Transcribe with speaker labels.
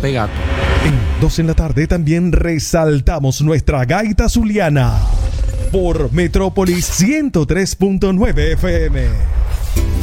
Speaker 1: Gato.
Speaker 2: En 2 en la tarde también resaltamos nuestra gaita zuliana por Metrópolis 103.9 FM.